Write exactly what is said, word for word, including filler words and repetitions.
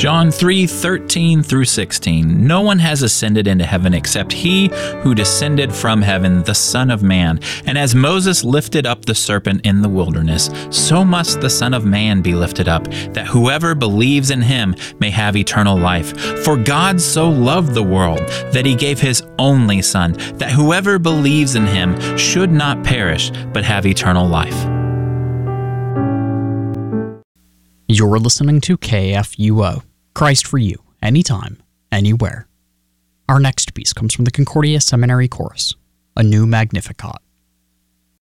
John three thirteen through sixteen. No one has ascended into heaven except he who descended from heaven, the Son of Man. And as Moses lifted up the serpent in the wilderness, so must the Son of Man be lifted up, that whoever believes in him may have eternal life. For God so loved the world that he gave his only Son, that whoever believes in him should not perish, but have eternal life. You're listening to K F U O, Christ for You, anytime, anywhere. Our next piece comes from the Concordia Seminary Chorus, a new Magnificat.